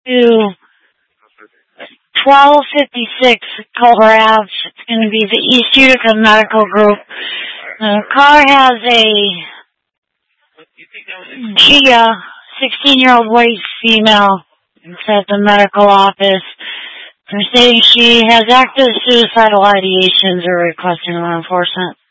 to 1256 Culver Ave. It's going to be the East Utica Medical Group. The car has a Gia, 16-year-old white female. It's at the medical office. They're saying she has active suicidal ideations or requesting law enforcement.